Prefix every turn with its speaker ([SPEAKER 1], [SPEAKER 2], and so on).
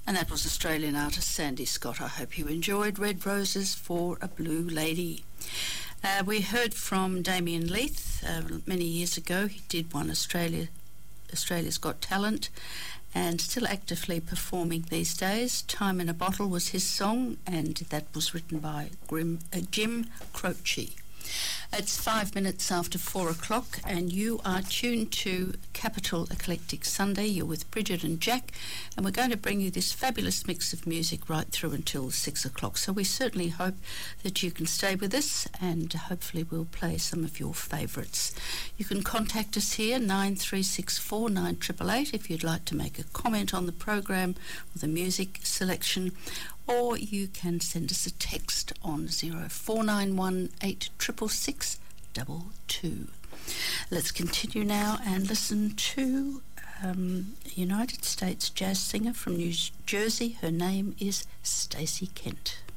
[SPEAKER 1] And that was Australian artist Sandy Scott. I hope you enjoyed Red Roses for a Blue Lady. We heard from Damien Leith many years ago. He did won Australia's Got Talent and still actively performing these days. Time in a Bottle was his song, and that was written by Jim Croce. It's 5 minutes after 4 o'clock, and you are tuned to Capital Eclectic Sunday. You're with Bridget and Jack, and we're going to bring you this fabulous mix of music right through until 6 o'clock. So we certainly hope that you can stay with us, and hopefully we'll play some of your favourites. You can contact us here, 9364 9888, if you'd like to make a comment on the program or the music selection, or you can send us a text on 0491 866 22. Let's continue now and listen to a United States jazz singer from New Jersey. Her name is Stacey Kent.